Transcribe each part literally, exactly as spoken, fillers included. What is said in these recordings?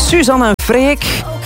Suzanne en Freek.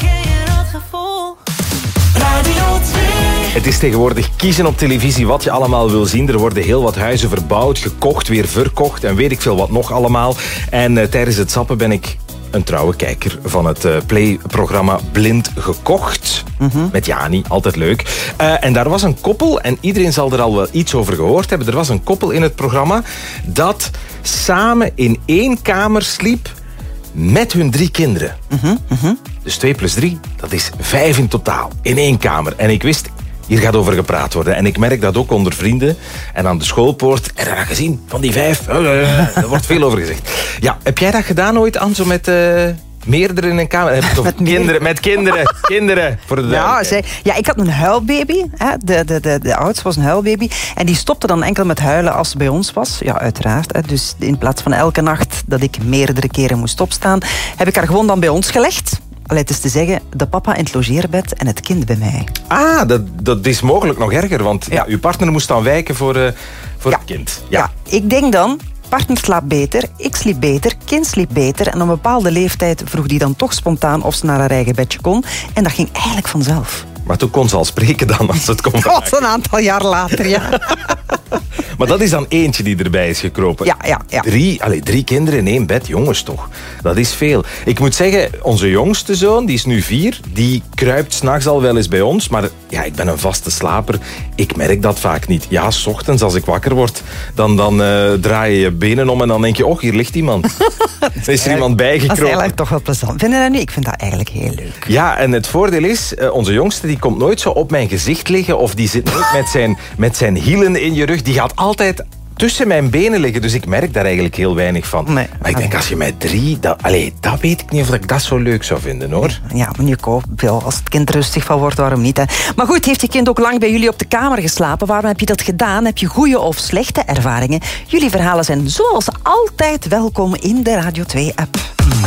Het is tegenwoordig kiezen op televisie wat je allemaal wil zien. Er worden heel wat huizen verbouwd, gekocht, weer verkocht en weet ik veel wat nog allemaal. En uh, tijdens het zappen ben ik een trouwe kijker van het uh, Play-programma Blind Gekocht. Mm-hmm. Met Jani, altijd leuk. Uh, en daar was een koppel, en iedereen zal er al wel iets over gehoord hebben. Er was een koppel in het programma dat samen in één kamer sliep met hun drie kinderen. Mm-hmm, mm-hmm. Dus twee plus drie, dat is vijf in totaal. In één kamer. En ik wist, hier gaat over gepraat worden. En ik merk dat ook onder vrienden. En aan de schoolpoort. En dan gezien, van die vijf. Uh, uh, er wordt veel over gezegd. Ja, heb jij dat gedaan ooit, Anne, zo met... Uh, meerdere in een kamer? Met kinderen, met kinderen. Kinderen, voor de ja, zij, ja, ik had een huilbaby. Hè. De, de, de, de oudste was een huilbaby. En die stopte dan enkel met huilen als ze bij ons was. Ja, uiteraard. Hè. Dus in plaats van elke nacht dat ik meerdere keren moest opstaan, heb ik haar gewoon dan bij ons gelegd. Allee, het is te zeggen, de papa in het logeerbed en het kind bij mij. Ah, dat, dat is mogelijk nog erger. Want ja. Ja, uw partner moest dan wijken voor, uh, voor ja. het kind. Ja. ja, ik denk dan... Partner slaapt beter, ik sliep beter, kind sliep beter. En op een bepaalde leeftijd vroeg die dan toch spontaan of ze naar haar eigen bedje kon. En dat ging eigenlijk vanzelf. Maar toen kon ze al spreken dan, als het kon. Dat was een aantal jaar later, ja. Maar dat is dan eentje die erbij is gekropen. Ja, ja, ja. Drie, allez, drie kinderen in één bed, jongens toch. Dat is veel. Ik moet zeggen, onze jongste zoon, die is nu vier, die kruipt 's nachts al wel eens bij ons. Maar ja, ik ben een vaste slaper. Ik merk dat vaak niet. Ja, 's ochtends als ik wakker word, dan, dan uh, draai je je benen om en dan denk je, oh, hier ligt iemand. Er is er iemand bijgekropen. Dat is eigenlijk toch wel plezant. Vind je dat nu? Ik vind dat eigenlijk heel leuk. Ja, en het voordeel is, uh, onze jongste die komt nooit zo op mijn gezicht liggen of die zit nooit met zijn, met zijn hielen in je rug. Die gaat altijd tussen mijn benen liggen, dus ik merk daar eigenlijk heel weinig van. Nee. Maar ik denk, als je met drie... Dat, allee, dat weet ik niet of ik dat zo leuk zou vinden, hoor. Ja, meneer Koop, als het kind rustig van wordt, waarom niet? Hè? Maar goed, heeft je kind ook lang bij jullie op de kamer geslapen? Waarom heb je dat gedaan? Heb je goede of slechte ervaringen? Jullie verhalen zijn zoals altijd welkom in de Radio twee app.